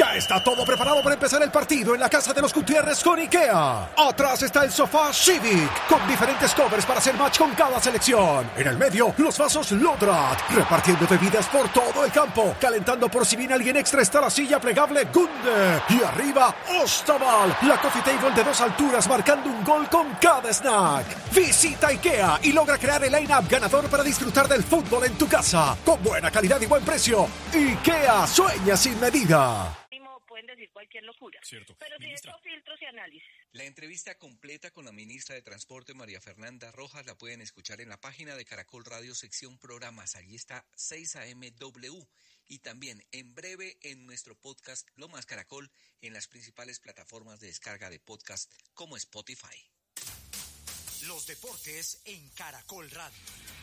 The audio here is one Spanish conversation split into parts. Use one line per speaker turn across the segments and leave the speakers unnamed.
Ya está todo preparado para empezar el partido en la casa de los Gutiérrez con IKEA. Atrás está el sofá Civic, con diferentes covers para hacer match con cada selección. En el medio, los vasos Lodrat, repartiendo bebidas por todo el campo. Calentando por si viene alguien extra está la silla plegable Gunde. Y arriba, Ostaval, la coffee table de 2 alturas marcando un gol con cada snack. Visita IKEA y logra crear el line-up ganador para disfrutar del fútbol en tu casa. Con buena calidad y buen precio. IKEA sueña sin medida.
Pueden decir cualquier locura.
Cierto.
Pero si
Ministra.
estos filtros y análisis.
La entrevista completa con la ministra de Transporte, María Fernanda Rojas, la pueden escuchar en la página de Caracol Radio, sección programas. Allí está 6 AMW. Y también en breve en nuestro podcast Lo Más Caracol, en las principales plataformas de descarga de podcast como Spotify.
Los deportes en Caracol Radio.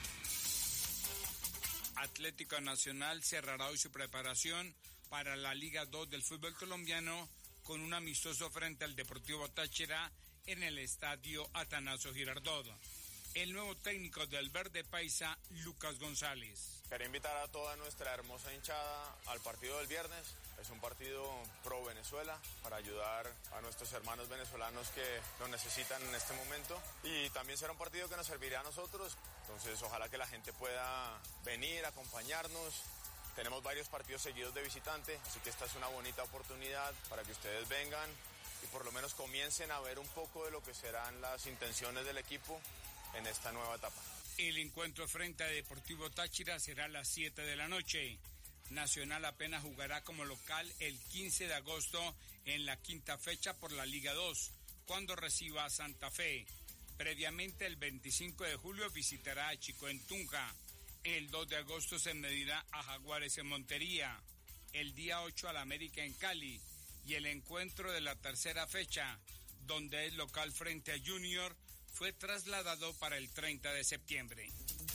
Atlético Nacional cerrará hoy su preparación para la Liga 2 del fútbol colombiano con un amistoso frente al Deportivo Táchira en el estadio Atanasio Girardot. El nuevo técnico del Verde Paisa, Lucas González.
Quería invitar a toda nuestra hermosa hinchada al partido del viernes. Es un partido pro Venezuela para ayudar a nuestros hermanos venezolanos que lo necesitan en este momento. Y también será un partido que nos servirá a nosotros. Entonces ojalá que la gente pueda venir, acompañarnos. Tenemos varios partidos seguidos de visitante, así que esta es una bonita oportunidad para que ustedes vengan y por lo menos comiencen a ver un poco de lo que serán las intenciones del equipo en esta nueva etapa.
El encuentro frente a Deportivo Táchira será a las 7 de la noche. Nacional apenas jugará como local el 15 de agosto en la quinta fecha por la Liga 2, cuando reciba a Santa Fe. Previamente, el 25 de julio visitará a Chico en Tunja. El 2 de agosto se medirá a Jaguares en Montería. El día 8 al América en Cali. Y el encuentro de la tercera fecha, donde es local frente a Junior, fue trasladado para el 30 de septiembre.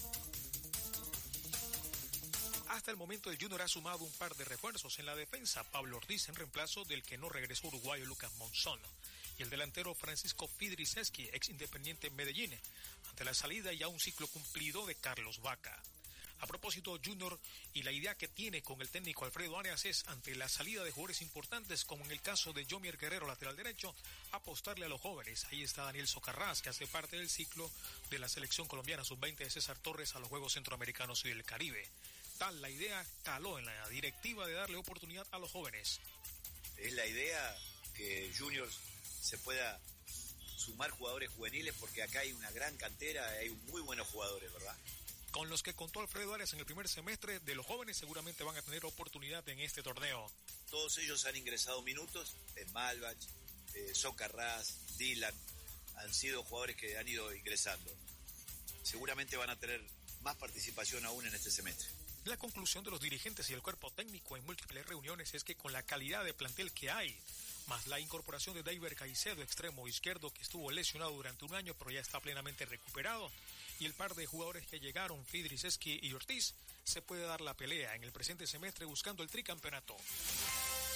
Hasta el momento el Junior ha sumado un par de refuerzos en la defensa. Pablo Ortiz en reemplazo del que no regresó uruguayo Lucas Monzón. Y el delantero Francisco Fidriseski, ex Independiente Medellín, ante la salida ya un ciclo cumplido de Carlos Vaca. A propósito, Junior y la idea que tiene con el técnico Alfredo Arias es, ante la salida de jugadores importantes, como en el caso de Yomier Guerrero, lateral derecho, apostarle a los jóvenes. Ahí está Daniel Socarrás, que hace parte del ciclo de la selección colombiana sub-20 de César Torres a los Juegos Centroamericanos y del Caribe. Tal la idea caló en la directiva de darle oportunidad a los jóvenes.
Es la idea que Junior se pueda sumar jugadores juveniles, porque acá hay una gran cantera, hay muy buenos jugadores, ¿verdad?
Con los que contó Alfredo Arias en el primer semestre, de los jóvenes seguramente van a tener oportunidad en este torneo.
Todos ellos han ingresado minutos, Malbach, Socarrás, Dylan, han sido jugadores que han ido ingresando. Seguramente van a tener más participación aún en este semestre.
La conclusión de los dirigentes y el cuerpo técnico en múltiples reuniones es que con la calidad de plantel que hay, más la incorporación de Deiber Caicedo, extremo izquierdo, que estuvo lesionado durante un año pero ya está plenamente recuperado, y el par de jugadores que llegaron, Fidriseski y Ortiz, se puede dar la pelea en el presente semestre buscando el tricampeonato.